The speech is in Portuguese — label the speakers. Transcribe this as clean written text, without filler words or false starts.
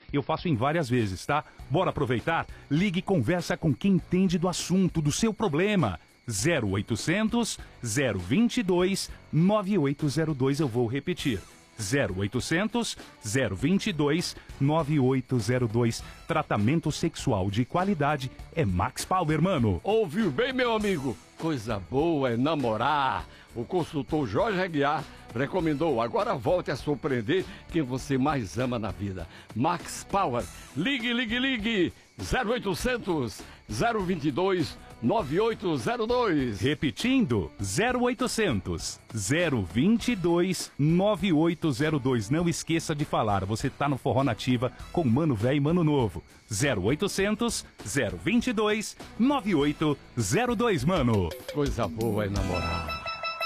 Speaker 1: Eu faço em várias vezes, tá? Bora aproveitar? Ligue e conversa com quem entende do assunto, do seu problema. 0800 022 9802, eu vou repetir. 0800 022 9802. Tratamento sexual de qualidade é Max Power, mano.
Speaker 2: Ouviu bem, meu amigo? Coisa boa é namorar. O consultor Jorge Aguiar recomendou. Agora volte a surpreender quem você mais ama na vida. Max Power. Ligue, ligue, ligue. 0800 022 9802.
Speaker 1: Repetindo, 0800 022 9802. Não esqueça de falar, você tá no Forró Nativa com Mano Velho e Mano Novo. 0800 022 9802, mano.
Speaker 2: Coisa boa é namorar.